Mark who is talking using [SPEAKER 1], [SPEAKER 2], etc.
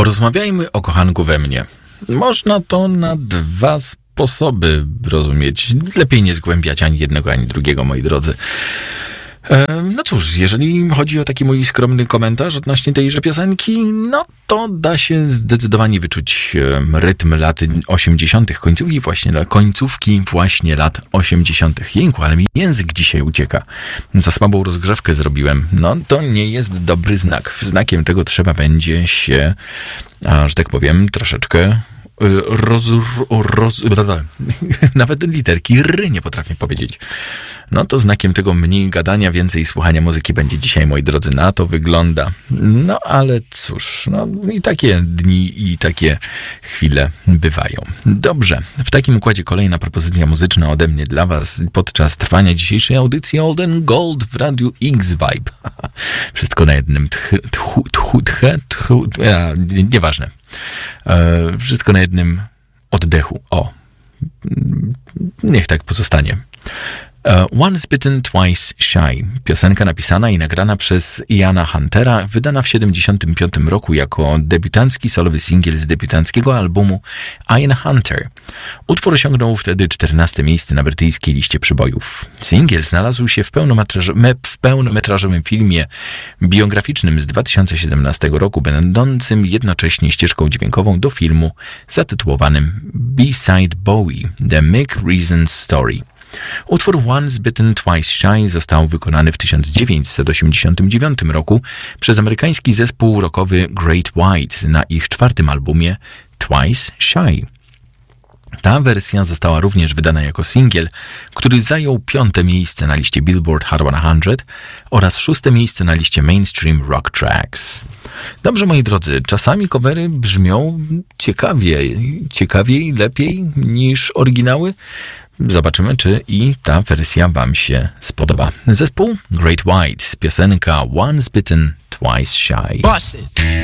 [SPEAKER 1] Porozmawiajmy o kochanku we mnie. Można to na dwa sposoby rozumieć. Lepiej nie zgłębiać ani jednego, ani drugiego, moi drodzy. No cóż, jeżeli chodzi o taki mój skromny komentarz odnośnie tejże piosenki, no to da się zdecydowanie wyczuć rytm lat 80., końcówki właśnie lat 80. Jęku, ale mi język dzisiaj ucieka. Za słabą rozgrzewkę zrobiłem. No to nie jest dobry znak. Znakiem tego trzeba będzie się, że tak powiem, troszeczkę nawet literki ry nie potrafię powiedzieć. No to znakiem tego mniej gadania, więcej słuchania muzyki będzie dzisiaj, moi drodzy, na to wygląda. No ale cóż, no i takie dni i takie chwile bywają. Dobrze, w takim układzie kolejna propozycja muzyczna ode mnie dla was podczas trwania dzisiejszej audycji Old and Gold w Radiu X-Vibe. Wszystko na jednym nieważne. Wszystko na jednym oddechu. O, niech tak pozostanie. Once Bitten, Twice Shy. Piosenka napisana i nagrana przez Iana Huntera, wydana w 1975 roku jako debiutancki solowy singiel z debiutanckiego albumu Ian Hunter. Utwór osiągnął wtedy 14. miejsce na brytyjskiej liście przybojów. Singiel znalazł się w pełnometrażowym filmie biograficznym z 2017 roku, będącym jednocześnie ścieżką dźwiękową do filmu zatytułowanym B-Side Bowie – The Mick Reasons Story. Utwór Once Bitten, Twice Shy został wykonany w 1989 roku przez amerykański zespół rockowy Great White na ich 4. albumie Twice Shy. Ta wersja została również wydana jako singiel, który zajął 5. miejsce na liście Billboard Hot 100 oraz 6. miejsce na liście Mainstream Rock Tracks. Dobrze, moi drodzy, czasami covery brzmią ciekawiej, lepiej niż oryginały. Zobaczymy, czy i ta wersja wam się spodoba. Zespół Great White, piosenka Once Bitten, Twice Shy.